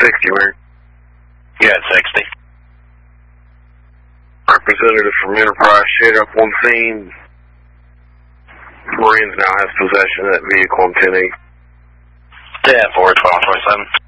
60, man. You had 60. Representative from Enterprise showed up on scene. Marines now has possession of that vehicle on 10-8. 10-4, 12-27.